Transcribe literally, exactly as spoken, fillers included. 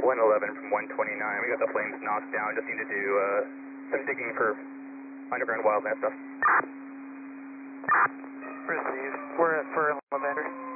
one eleven from one twenty-nine. We got the flames knocked down. Just need to do uh, some digging for underground wildland stuff. Received. We're at for Lavender.